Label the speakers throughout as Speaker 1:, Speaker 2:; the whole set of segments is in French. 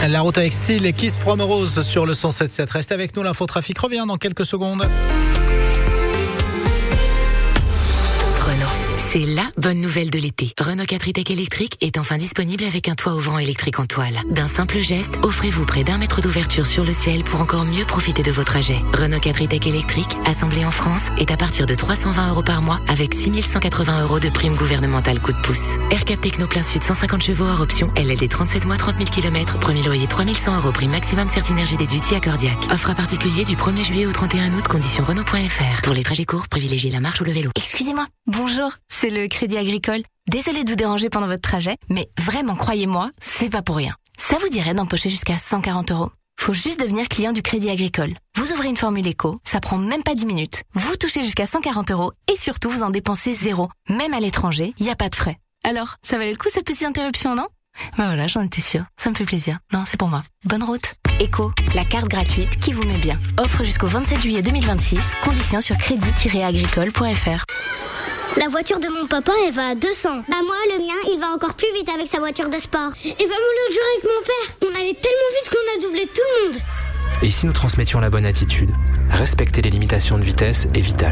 Speaker 1: La route avec style et Kiss from a Rose sur le 107.7. Restez avec nous, l'infotrafic revient dans quelques secondes.
Speaker 2: C'est la bonne nouvelle de l'été. Renault 4 e-Tech électrique est enfin disponible avec un toit ouvrant électrique en toile. D'un simple geste, offrez-vous près d'1 mètre d'ouverture sur le ciel pour encore mieux profiter de vos trajets. Renault 4 e-Tech électrique, assemblé en France, est à partir de 320 € par mois avec 6 180 € de prime gouvernementale coup de pouce. R4 Techno plein sud 150 chevaux hors option, LLD 37 mois 30 000 km, premier loyer 3 100 € prime maximum Certinergie déduite accordiaque. Offre à particulier du 1er juillet au 31 août, conditions Renault.fr. Pour les trajets courts, privilégiez la marche ou le vélo.
Speaker 3: Excusez-moi, bonjour, c'est le Crédit Agricole. Désolée de vous déranger pendant votre trajet, mais vraiment, croyez-moi, c'est pas pour rien. Ça vous dirait d'empocher jusqu'à 140 €? Faut juste devenir client du Crédit Agricole. Vous ouvrez une formule éco, ça prend même pas 10 minutes. Vous touchez jusqu'à 140 € et surtout vous en dépensez zéro. Même à l'étranger, y a pas de frais. Alors, ça valait le coup cette petite interruption, non? Ben voilà, j'en étais sûre. Ça me fait plaisir. Non, c'est pour moi. Bonne route. Eco, la carte gratuite qui vous met bien. Offre jusqu'au 27 juillet 2026. Conditions sur crédit-agricole.fr.
Speaker 4: La voiture de mon papa, elle va à 200. Bah moi, le mien, il va encore plus vite avec sa voiture de sport. Et bah moi, l'autre jour avec mon père, on allait tellement vite qu'on a doublé tout le monde.
Speaker 5: Et si nous transmettions la bonne attitude? Respecter les limitations de vitesse est vital.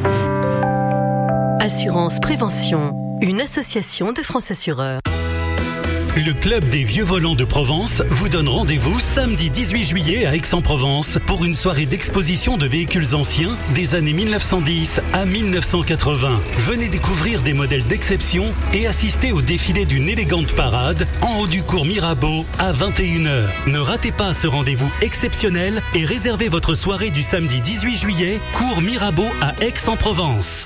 Speaker 6: Assurance Prévention, une association de France Assureurs.
Speaker 7: Le Club des Vieux Volants de Provence vous donne rendez-vous samedi 18 juillet à Aix-en-Provence pour une soirée d'exposition de véhicules anciens des années 1910 à 1980. Venez découvrir des modèles d'exception et assister au défilé d'une élégante parade en haut du cours Mirabeau à 21h. Ne ratez pas ce rendez-vous exceptionnel et réservez votre soirée du samedi 18 juillet, cours Mirabeau à Aix-en-Provence.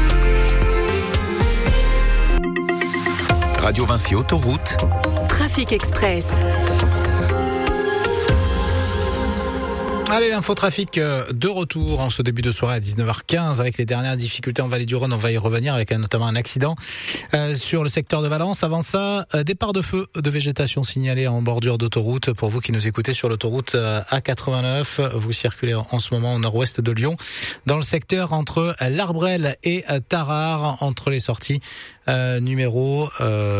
Speaker 8: Radio Vinci Autoroute.
Speaker 2: Trafic Express.
Speaker 1: Allez, l'infotrafic de retour en ce début de soirée à 19h15 avec les dernières difficultés en Vallée du Rhône. On va y revenir avec notamment un accident sur le secteur de Valence. Avant ça, départ de feu de végétation signalé en bordure d'autoroute. Pour vous qui nous écoutez sur l'autoroute A89, vous circulez en ce moment au nord-ouest de Lyon dans le secteur entre l'Arbrel et Tarare, entre les sorties numéro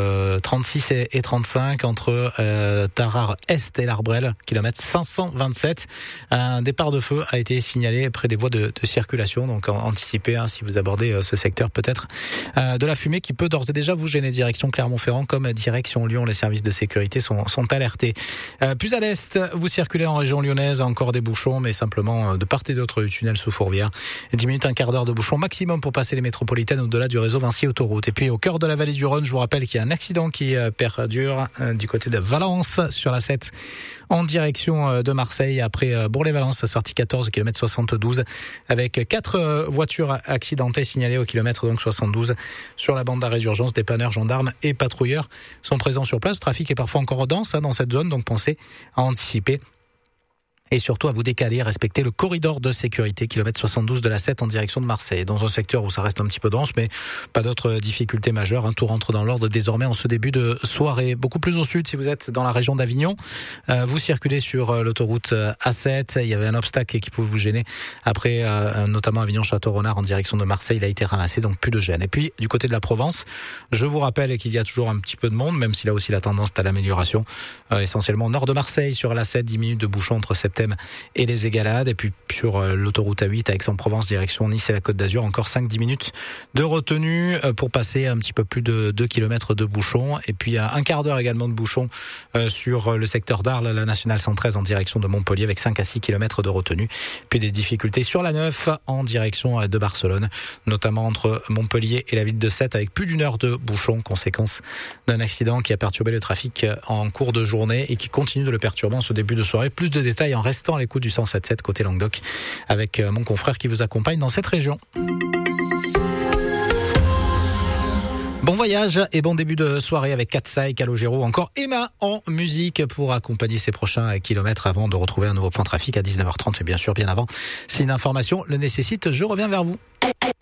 Speaker 1: 36 et 35 entre Tarare Est et l'Arbrel, kilomètre 527. Un départ de feu a été signalé près des voies de circulation, donc anticipez si vous abordez ce secteur peut-être de la fumée qui peut d'ores et déjà vous gêner. Direction Clermont-Ferrand comme direction Lyon, les services de sécurité sont alertés. Plus à l'est, vous circulez en région lyonnaise, encore des bouchons, mais simplement de part et d'autre du tunnel sous Fourvière. 10 minutes, un quart d'heure de bouchon maximum pour passer les métropolitaines au-delà du réseau Vinci Autoroute. Et puis au cœur de la vallée du Rhône, je vous rappelle qu'il y a un accident qui perdure du côté de Valence sur la 7 en direction de Marseille après Bourg-les-Valence, sortie 14 km 72 avec 4 voitures accidentées signalées au kilomètre donc 72 sur la bande d'arrêt d'urgence. Dépanneurs, gendarmes et patrouilleurs sont présents sur place. Le trafic est parfois encore dense dans cette zone, donc pensez à anticiper. Et surtout à vous décaler, respecter le corridor de sécurité, kilomètre 72 de la 7 en direction de Marseille. Dans un secteur où ça reste un petit peu dense, mais pas d'autres difficultés majeures. Tout rentre dans l'ordre désormais en ce début de soirée. Beaucoup plus au sud, si vous êtes dans la région d'Avignon, vous circulez sur l'autoroute A7. Il y avait un obstacle qui pouvait vous gêner. Après, notamment Avignon-Château-Renard en direction de Marseille, il a été ramassé, donc plus de gêne. Et puis, du côté de la Provence, je vous rappelle qu'il y a toujours un petit peu de monde, même si là aussi la tendance est à l'amélioration. Essentiellement au nord de Marseille, sur la 7, 10 minutes de bouchon entre Septembre et les Égalades. Et puis sur l'autoroute A8 à Aix-en-Provence direction Nice et la Côte d'Azur, encore 5-10 minutes de retenue pour passer un petit peu plus de 2 km de bouchon. Et puis un quart d'heure également de bouchon sur le secteur d'Arles, la nationale 113 en direction de Montpellier avec 5 à 6 km de retenue. Puis des difficultés sur la 9 en direction de Barcelone, notamment entre Montpellier et la ville de Sète avec plus d'une heure de bouchon, conséquence d'un accident qui a perturbé le trafic en cours de journée et qui continue de le perturber en ce début de soirée. Plus de détails en restant à l'écoute du 107.7 côté Languedoc avec mon confrère qui vous accompagne dans cette région. Bon voyage et bon début de soirée avec Katsai, Calogero, encore Emma en musique pour accompagner ces prochains kilomètres avant de retrouver un nouveau point trafic à 19h30 et bien sûr bien avant. Si une information le nécessite, je reviens vers vous.